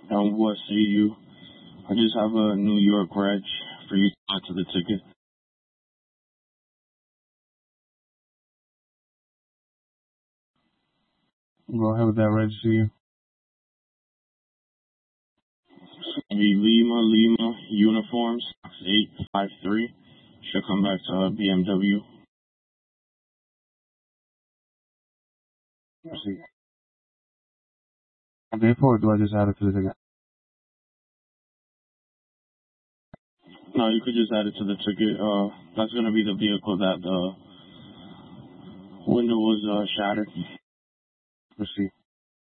What say you? I just have a New York reg for you to add to the ticket. Go ahead with that reg, see you. It's gonna be Lima uniforms 853. Should come back to BMW. See. Okay, forward, do I just add it to the ticket? No, you could just add it to the ticket. That's gonna be the vehicle that the window was shattered. Proceed.